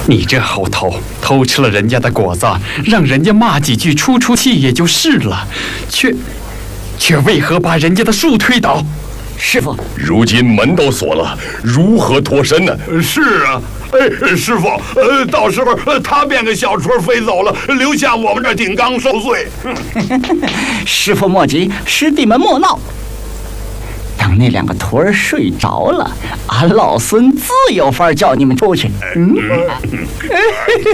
你这猴头，偷吃了人家的果子，让人家骂几句出气也就是了，却为何把人家的树推倒？ 师傅， 如今门都锁了，如何脱身呢？ 是啊，师傅，到时候他变个小雏飞走了，留下我们这顶缸受罪。 师傅莫急，师弟们莫闹。等那2个徒儿睡着了，俺老孙自有法叫你们出去。